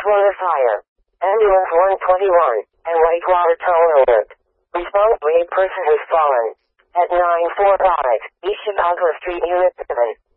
wastewater fire. Ambulance 121 and wastewater toll alert. Response: a person has fallen at 945 East Chicago Street, Unit 7.